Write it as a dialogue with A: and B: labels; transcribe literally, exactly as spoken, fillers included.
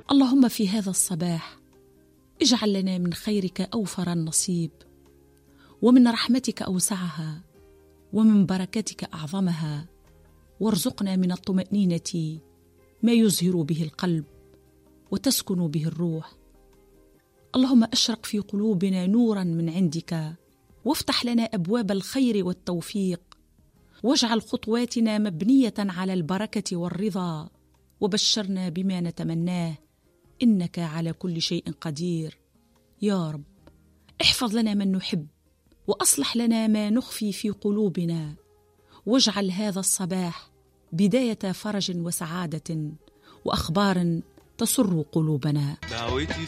A: اللهم في هذا الصباح اجعل لنا من خيرك أوفر النصيب، ومن رحمتك أوسعها، ومن بركتك أعظمها، وارزقنا من الطمأنينة ما يزهر به القلب وتسكن به الروح. اللهم أشرق في قلوبنا نورا من عندك، وافتح لنا أبواب الخير والتوفيق، واجعل خطواتنا مبنية على البركة والرضا، وبشرنا بما نتمناه، إنك على كل شيء قدير. يا رب احفظ لنا من نحب، وأصلح لنا ما نخفي في قلوبنا، واجعل هذا الصباح بداية فرج وسعادة وأخبار تسر قلوبنا.